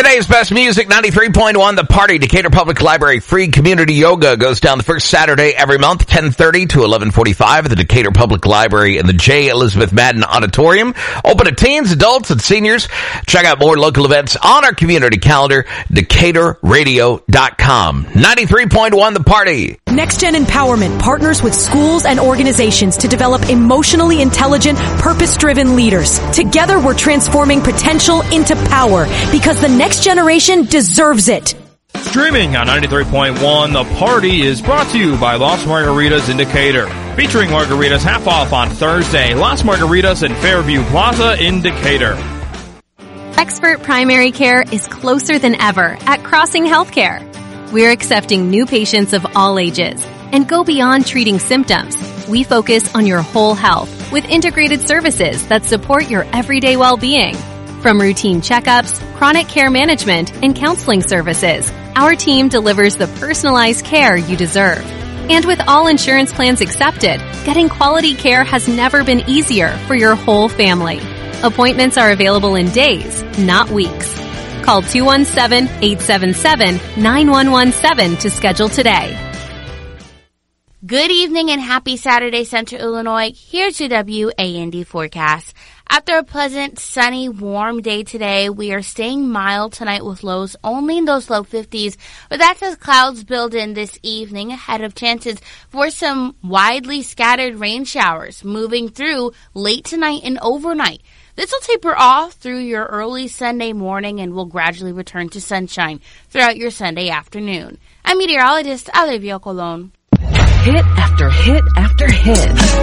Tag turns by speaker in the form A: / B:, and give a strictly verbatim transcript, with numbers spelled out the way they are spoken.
A: Saturday's best music, ninety-three point one, The Party. Decatur Public Library free community yoga goes down the first Saturday every month, ten thirty to eleven forty-five at the Decatur Public Library in the J. Elizabeth Madden Auditorium. Open to teens, adults, and seniors. Check out more local events on our community calendar, decatur radio dot com. ninety-three point one, The Party.
B: NextGen Empowerment partners with schools and organizations to develop emotionally intelligent, purpose-driven leaders. Together, we're transforming potential into power because the next generation deserves it.
C: Streaming on ninety-three point one, The Party is brought to you by Las Margaritas in Decatur. Featuring margaritas half off on Thursday. Las Margaritas in Fairview Plaza in Decatur.
D: Expert primary care is closer than ever at Crossing Healthcare. We're accepting new patients of all ages and go beyond treating symptoms. We focus on your whole health with integrated services that support your everyday well-being. From routine checkups, chronic care management, and counseling services, our team delivers the personalized care you deserve. And with all insurance plans accepted, getting quality care has never been easier for your whole family. Appointments are available in days, not weeks. Call two one seven, eight seven seven, nine one one seven to schedule today.
E: Good evening and happy Saturday, Central Illinois. Here's your W A N D forecast. After a pleasant, sunny, warm day today, we are staying mild tonight with lows only in those low fifties. But that's as clouds build in this evening ahead of chances for some widely scattered rain showers moving through late tonight and overnight. This will taper off through your early Sunday morning and will gradually return to sunshine throughout your Sunday afternoon. I'm meteorologist Olivia Colon.
F: Hit after hit after hit.